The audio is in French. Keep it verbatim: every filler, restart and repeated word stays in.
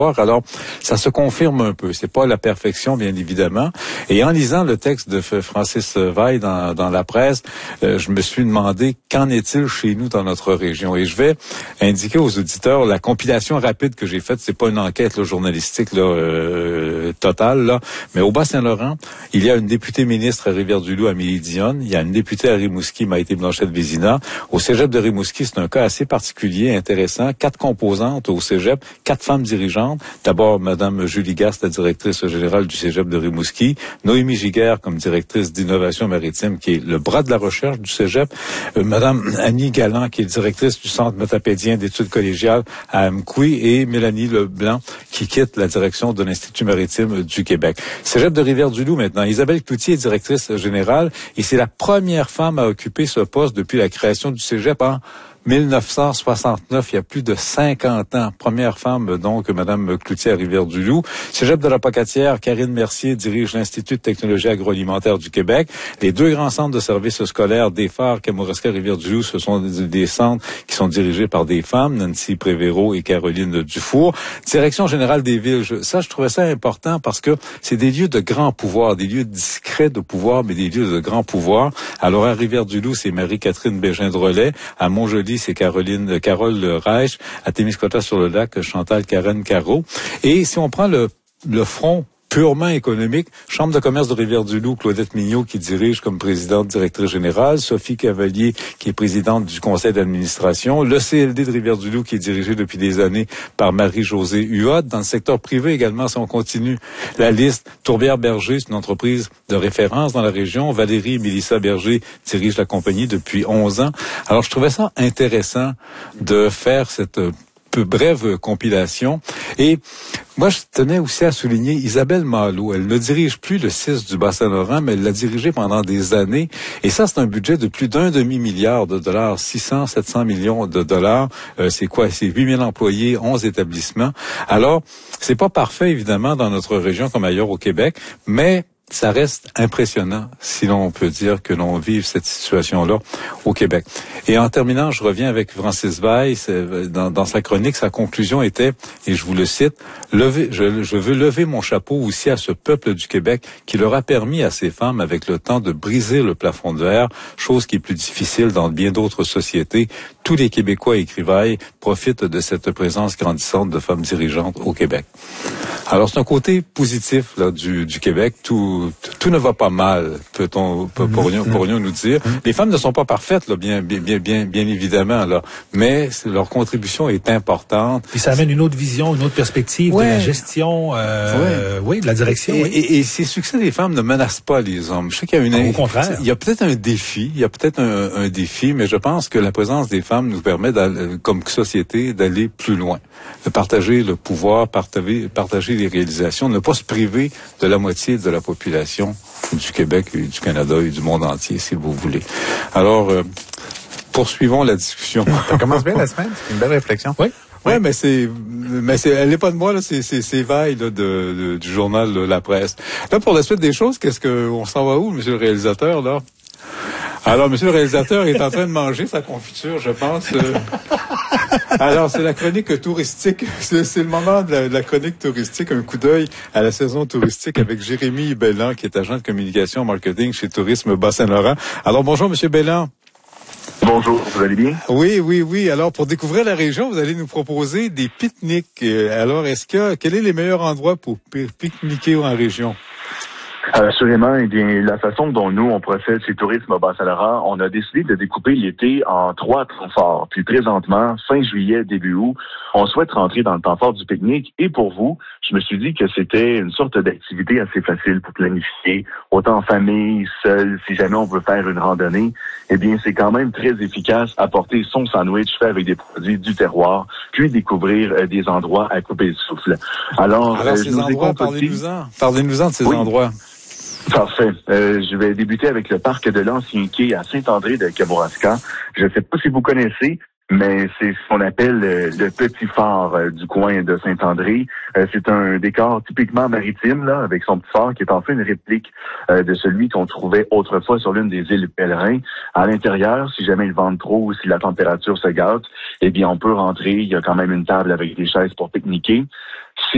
Alors, ça se confirme un peu. C'est pas la perfection, bien évidemment. Et en lisant le texte de Francis Veil dans, dans la presse, euh, je me suis demandé qu'en est-il chez nous dans notre région. Et je vais indiquer aux auditeurs la compilation rapide que j'ai faite. C'est pas une enquête là, journalistique là, euh, totale, là, mais au Bas-Saint-Laurent, il y a une députée ministre à Rivière-du-Loup, Amélie Dionne. Il y a une députée à Rimouski, Maïté Blanchette-Vézina. Au cégep de Rimouski, c'est un cas assez particulier, intéressant. Quatre composantes au cégep, quatre femmes dirigeantes. D'abord, Madame Julie Gast, la directrice générale du cégep de Rimouski. Noémie Giguère, comme directrice d'innovation maritime, qui est le bras de la recherche du cégep. Euh, Madame Annie Galland, qui est directrice du Centre métapédien d'études collégiales à Amkoui. Et Mélanie Leblanc, qui quitte la direction de l'Institut maritime du Québec. Cégep de Rivière-du-Loup, maintenant. Isabelle Cloutier est directrice générale. Et c'est la première femme à occuper ce poste depuis la création du cégep en mille neuf cent soixante-neuf, il y a plus de cinquante ans. Première femme, donc, Madame Cloutier à Rivière-du-Loup. Cégep de la Pocatière, Karine Mercier dirige l'Institut de technologie agroalimentaire du Québec. Les deux grands centres de services scolaires, Desfarges, Kamouraska, Rivière-du-Loup, ce sont des, des centres qui sont dirigés par des femmes, Nancy Prévéro et Caroline Dufour. Direction générale des villes, je, ça, je trouvais ça important parce que c'est des lieux de grand pouvoir, des lieux discrets de pouvoir, mais des lieux de grand pouvoir. Alors, à Rivière-du-Loup, c'est Marie-Catherine Bégin-Drolet. À Montjoly, c'est Caroline, Carole Reich. À Témiscouata-sur-le-Lac, Chantal Karen Caro. Et si on prend le, le front purement économique, Chambre de commerce de Rivière-du-Loup, Claudette Mignot qui dirige comme présidente directrice générale, Sophie Cavalier qui est présidente du conseil d'administration, le C L D de Rivière-du-Loup qui est dirigé depuis des années par Marie-Josée Huot. Dans le secteur privé également, si on continue la liste, Tourbière-Berger, c'est une entreprise de référence dans la région. Valérie et Mélissa Berger dirigent la compagnie depuis onze ans. Alors, je trouvais ça intéressant de faire cette peu brève compilation. Et moi, je tenais aussi à souligner Isabelle Malo. Elle ne dirige plus le C I S du Bas-Saint-Laurent, mais elle l'a dirigé pendant des années. Et ça, c'est un budget de plus d'un demi-milliard de dollars, six cents, sept cents millions de dollars. Euh, c'est quoi? C'est huit mille employés, onze établissements. Alors, c'est pas parfait, évidemment, dans notre région comme ailleurs au Québec, mais ça reste impressionnant, si l'on peut dire que l'on vive cette situation-là au Québec. Et en terminant, je reviens avec Francis Veil. Dans, dans sa chronique, sa conclusion était, et je vous le cite, lever, je, je veux lever mon chapeau aussi à ce peuple du Québec qui leur a permis à ces femmes, avec le temps, de briser le plafond de verre, chose qui est plus difficile dans bien d'autres sociétés. Tous les Québécois, écrit Veil, profitent de cette présence grandissante de femmes dirigeantes au Québec. Alors, c'est un côté positif là, du, du Québec. Tout, tout ne va pas mal, peut-on, pourrions, pourrions nous dire. Les femmes ne sont pas parfaites, là, bien, bien, bien, bien évidemment, là, mais leur contribution est importante. Puis ça amène une autre vision, une autre perspective ouais. de la gestion, euh, ouais. oui, de la direction. Et, oui. et, et ces succès des femmes ne menacent pas les hommes. Je sais qu'il y a une, au contraire, il y a peut-être un défi, il y a peut-être un, un défi, mais je pense que la présence des femmes nous permet, comme société, d'aller plus loin, de partager le pouvoir, partager, partager les réalisations, ne pas se priver de la moitié de la population du Québec et du Canada et du monde entier, si vous voulez. Alors, euh, poursuivons la discussion. Ça commence bien la semaine, c'est une belle réflexion. Oui. Oui, ouais, mais c'est, mais c'est, elle n'est pas de moi, là, c'est, c'est, c'est Veil, là, de, de, du journal de La Presse. Là, pour la suite des choses, qu'est-ce que, on s'en va où, monsieur le réalisateur, là? Alors, monsieur le réalisateur est en train de manger sa confiture, je pense. Euh... Alors, c'est la chronique touristique. C'est, c'est le moment de la, de la chronique touristique. Un coup d'œil à la saison touristique avec Jérémy Belland, qui est agent de communication marketing chez Tourisme Bas-Saint-Laurent. Alors, bonjour, monsieur Belland. Bonjour, vous allez bien? Oui, oui, oui. Alors, pour découvrir la région, vous allez nous proposer des pique-niques. Alors, est-ce que, quel est les meilleurs endroits pour pique-niquer en région? Assurément, eh bien, la façon dont nous, on procède chez Tourisme Bas-Saint-Laurent, on a décidé de découper l'été en trois temps forts. Puis présentement, fin juillet, début août, on souhaite rentrer dans le temps fort du pique-nique. Et pour vous, je me suis dit que c'était une sorte d'activité assez facile pour planifier, autant en famille, seul, si jamais on veut faire une randonnée. Eh bien, c'est quand même très efficace apporter son sandwich fait avec des produits du terroir, puis découvrir euh, des endroits à couper le souffle. Alors, Alors euh, ces je nous endroits, parlez-nous-en. Parlez-nous-en de ces oui. endroits. Parfait. Euh, je vais débuter avec le parc de l'Ancien Quai à Saint-André de Kamouraska. Je ne sais pas si vous connaissez, mais c'est ce qu'on appelle euh, le petit phare euh, du coin de Saint-André. Euh, c'est un décor typiquement maritime, là, avec son petit phare qui est en fait une réplique euh, de celui qu'on trouvait autrefois sur l'une des îles Pèlerins. À l'intérieur, si jamais il vente trop ou si la température se gâte, eh bien, on peut rentrer. Il y a quand même une table avec des chaises pour pique-niquer.